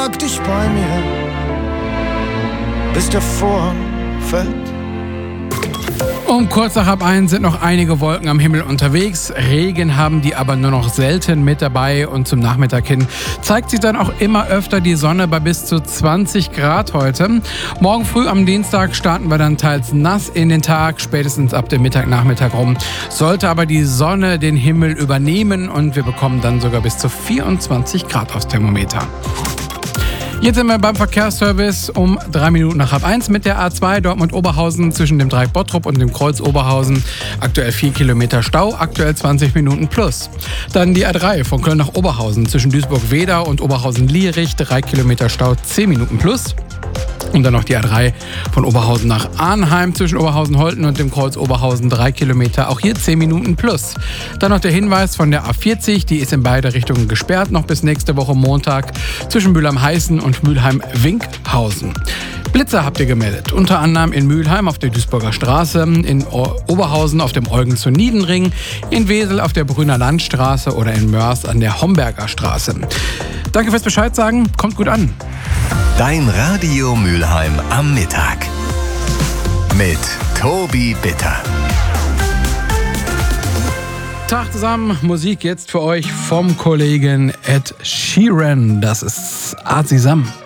Sag dich bei mir, bis der Vorhang fällt. Um kurz nach 1:30 sind noch einige Wolken am Himmel unterwegs. Regen haben die aber nur noch selten mit dabei. Und zum Nachmittag hin zeigt sich dann auch immer öfter die Sonne bei bis zu 20 Grad heute. Morgen früh am Dienstag starten wir dann teils nass in den Tag. Spätestens ab dem Nachmittag rum sollte aber die Sonne den Himmel übernehmen. Und wir bekommen dann sogar bis zu 24 Grad aufs Thermometer. Jetzt sind wir beim Verkehrsservice um 3 Minuten nach 1:30 mit der A2 Dortmund-Oberhausen zwischen dem Dreieck Bottrop und dem Kreuz Oberhausen. Aktuell 4 Kilometer Stau, aktuell 20 Minuten plus. Dann die A3 von Köln nach Oberhausen zwischen Duisburg-Wedau und Oberhausen-Lierich, 3 Kilometer Stau, 10 Minuten plus. Und dann noch die A3 von Oberhausen nach Arnheim zwischen Oberhausen-Holten und dem Kreuz Oberhausen, 3 Kilometer, auch hier 10 Minuten plus. Dann noch der Hinweis von der A40, die ist in beide Richtungen gesperrt, noch bis nächste Woche Montag zwischen Mülheim-Heißen und Mülheim-Winkhausen. Blitzer habt ihr gemeldet, unter anderem in Mülheim auf der Duisburger Straße, in Oberhausen auf dem Eugen zu Niedenring, in Wesel auf der Brüner Landstraße oder in Mörs an der Homberger Straße. Danke fürs Bescheid sagen, kommt gut an. Dein Radio Mülheim am Mittag mit Tobi Bitter. Tag zusammen, Musik jetzt für euch vom Kollegen Ed Sheeran. Das ist Art zusammen.